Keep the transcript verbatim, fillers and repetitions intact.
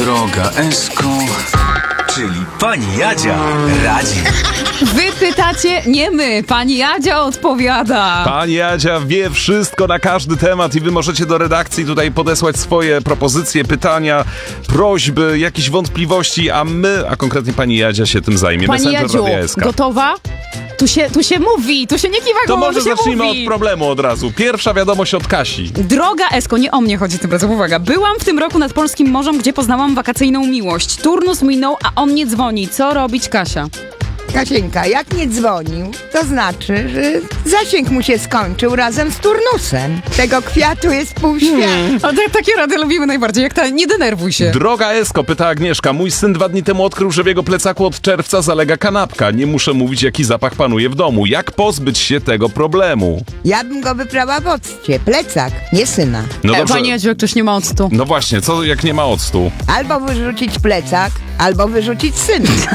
Droga Esko, czyli pani Jadzia radzi. Wy pytacie, nie my. Pani Jadzia odpowiada. Pani Jadzia wie wszystko na każdy temat i wy możecie do redakcji tutaj podesłać swoje propozycje, pytania, prośby, jakieś wątpliwości, a my, a konkretnie pani Jadzia się tym zajmie. Pani Messenger Jadziu, Radia S K. gotowa? Tu się, tu się mówi, tu się nie kiwa To głową, może tu się zacznijmy mówi. od problemu od razu. Pierwsza wiadomość od Kasi. Droga Esko, nie o mnie chodzi tym razem, uwaga. Byłam w tym roku nad Polskim Morzem, gdzie poznałam wakacyjną miłość. Turnus minął, a on nie dzwoni. Co robić, Kasia? Kasieńka, jak nie dzwonił, to znaczy, że zasięg mu się skończył razem z turnusem. Tego kwiatu jest pół świata. A te, takie rady lubimy najbardziej, jak ta, nie denerwuj się. Droga Esko, pyta Agnieszka. Mój syn dwa dni temu odkrył, że w jego plecaku od czerwca zalega kanapka. Nie muszę mówić, jaki zapach panuje w domu. Jak pozbyć się tego problemu? Ja bym go wyprała w occie. Plecak, nie syna. No E, dobrze. Pani Jadziu, jak ktoś nie ma octu. No właśnie, co jak nie ma octu? Albo wyrzucić plecak, albo wyrzucić syna.